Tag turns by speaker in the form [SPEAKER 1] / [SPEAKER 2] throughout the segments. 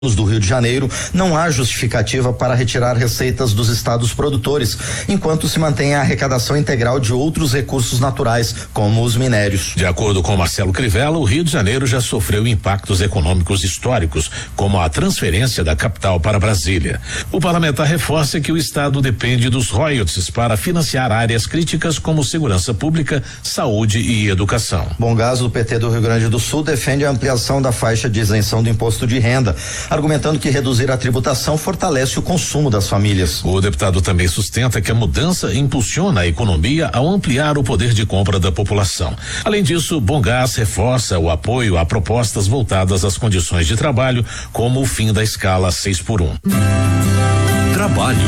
[SPEAKER 1] do Rio de Janeiro, não há justificativa para retirar receitas dos estados produtores, enquanto se mantém a arrecadação integral de outros recursos naturais, como os minérios.
[SPEAKER 2] De acordo com Marcelo Crivella, o Rio de Janeiro já sofreu impactos econômicos históricos, como a transferência da capital para Brasília. O parlamentar reforça que o estado depende dos royalties para financiar áreas críticas como segurança pública, saúde e educação.
[SPEAKER 1] Bongás, do PT do Rio Grande do Sul, defende a ampliação da faixa de isenção do imposto de renda, argumentando que reduzir a tributação fortalece o consumo das famílias.
[SPEAKER 2] O deputado também sustenta que a mudança impulsiona a economia ao ampliar o poder de compra da população. Além disso, Bongás reforça o apoio a propostas voltadas às condições de trabalho, como o fim da escala 6x1.
[SPEAKER 3] Trabalho.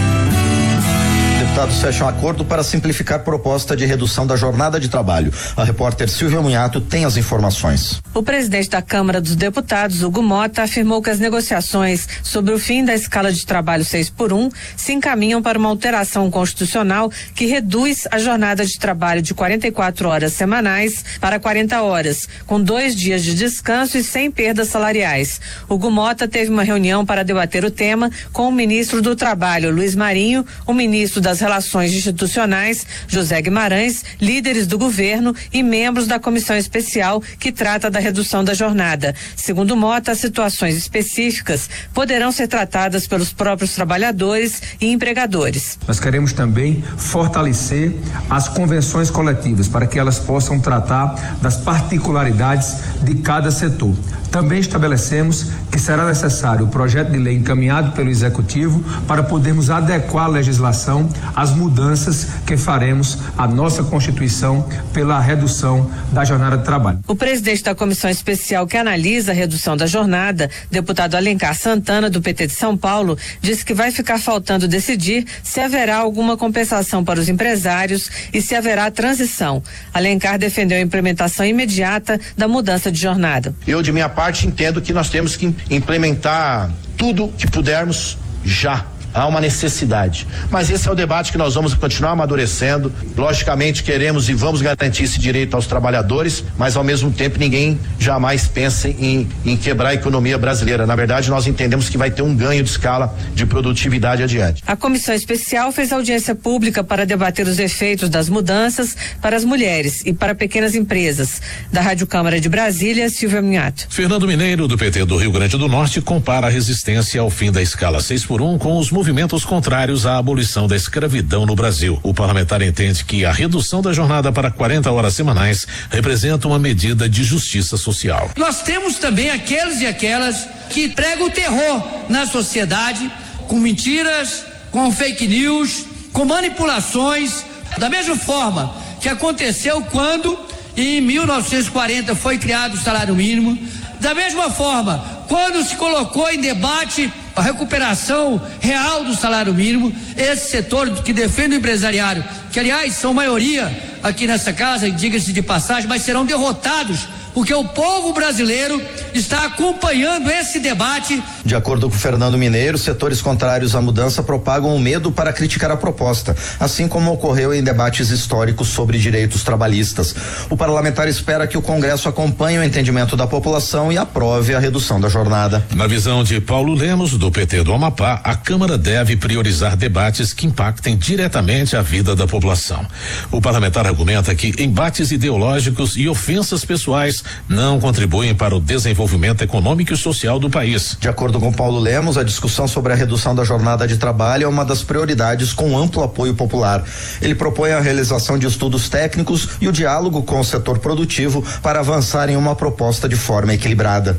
[SPEAKER 1] Deputados fecham acordo para simplificar proposta de redução da jornada de trabalho. A repórter Silvia Munhato tem as informações.
[SPEAKER 4] O presidente da Câmara dos Deputados, Hugo Mota, afirmou que as negociações sobre o fim da escala de trabalho 6x1 se encaminham para uma alteração constitucional que reduz a jornada de trabalho de 44 horas semanais para 40 horas, com 2 dias de descanso e sem perdas salariais. Hugo Mota teve uma reunião para debater o tema com o ministro do Trabalho, Luiz Marinho, o ministro das Relações Institucionais, José Guimarães, líderes do governo e membros da comissão especial que trata da redução da jornada. Segundo Mota, situações específicas poderão ser tratadas pelos próprios trabalhadores e empregadores.
[SPEAKER 5] Nós queremos também fortalecer as convenções coletivas para que elas possam tratar das particularidades de cada setor. Também estabelecemos que será necessário o projeto de lei encaminhado pelo Executivo para podermos adequar a legislação às mudanças que faremos à nossa Constituição pela redução da jornada de trabalho.
[SPEAKER 4] O presidente da comissão especial que analisa a redução da jornada, deputado Alencar Santana, do PT de São Paulo, disse que vai ficar faltando decidir se haverá alguma compensação para os empresários e se haverá transição. Alencar defendeu a implementação imediata da mudança de jornada.
[SPEAKER 6] Eu, de minha parte, entendo que nós temos que implementar tudo que pudermos já. Há uma necessidade, mas esse é o debate que nós vamos continuar amadurecendo. Logicamente queremos e vamos garantir esse direito aos trabalhadores, mas ao mesmo tempo ninguém jamais pensa em quebrar a economia brasileira. Na verdade, nós entendemos que vai ter um ganho de escala de produtividade adiante.
[SPEAKER 4] A comissão especial fez audiência pública para debater os efeitos das mudanças para as mulheres e para pequenas empresas. Da Rádio Câmara de Brasília, Silvia Munhato.
[SPEAKER 2] Fernando Mineiro, do PT do Rio Grande do Norte, compara a resistência ao fim da escala 6x1 com os movimentos contrários à abolição da escravidão no Brasil. O parlamentar entende que a redução da jornada para 40 horas semanais representa uma medida de justiça social.
[SPEAKER 7] Nós temos também aqueles e aquelas que pregam o terror na sociedade com mentiras, com fake news, com manipulações, da mesma forma que aconteceu quando em 1940 foi criado o salário mínimo, da mesma forma quando se colocou em debate a recuperação real do salário mínimo, esse setor que defende o empresariado, que aliás são maioria aqui nessa casa, diga-se de passagem, mas serão derrotados porque o povo brasileiro está acompanhando esse debate.
[SPEAKER 1] De acordo com Fernando Mineiro, setores contrários à mudança propagam o medo para criticar a proposta, assim como ocorreu em debates históricos sobre direitos trabalhistas. O parlamentar espera que o Congresso acompanhe o entendimento da população e aprove a redução da jornada.
[SPEAKER 2] Na visão de Paulo Lemos, do PT do Amapá, a Câmara deve priorizar debates que impactem diretamente a vida da população. O parlamentar argumenta que embates ideológicos e ofensas pessoais não contribuem para o desenvolvimento econômico e social do país.
[SPEAKER 1] De acordo com Paulo Lemos, a discussão sobre a redução da jornada de trabalho é uma das prioridades com amplo apoio popular. Ele propõe a realização de estudos técnicos e o diálogo com o setor produtivo para avançar em uma proposta de forma equilibrada.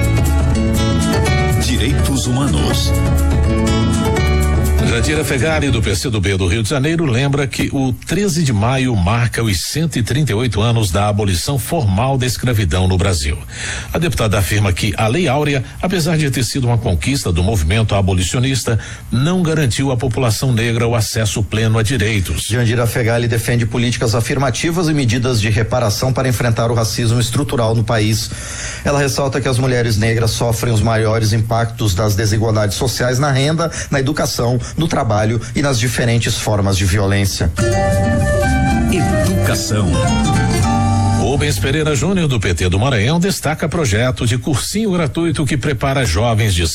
[SPEAKER 3] Direitos Humanos.
[SPEAKER 2] Jandira Fegali, do PCdoB do Rio de Janeiro, lembra que o 13 de maio marca os 138 anos da abolição formal da escravidão no Brasil. A deputada afirma que a Lei Áurea, apesar de ter sido uma conquista do movimento abolicionista, não garantiu à população negra o acesso pleno a direitos.
[SPEAKER 1] Jandira Fegali defende políticas afirmativas e medidas de reparação para enfrentar o racismo estrutural no país. Ela ressalta que as mulheres negras sofrem os maiores impactos das desigualdades sociais na renda, na educação, no trabalho e nas diferentes formas de violência.
[SPEAKER 3] Educação.
[SPEAKER 2] O Rubens Pereira Júnior, do PT do Maranhão, destaca projeto de cursinho gratuito que prepara jovens de